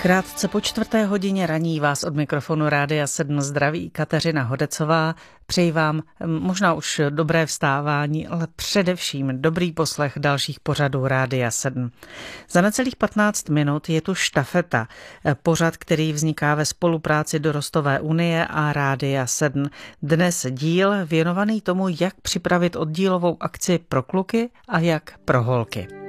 Krátce po 4:00 raní vás od mikrofonu Rádia 7 zdraví Kateřina Hodecová. Přeji vám možná už dobré vstávání, ale především dobrý poslech dalších pořadů Rádia 7. Za necelých 15 minut je tu štafeta, pořad, který vzniká ve spolupráci Dorostové unie a Rádia 7. Dnes díl věnovaný tomu, jak připravit oddílovou akci pro kluky a jak pro holky.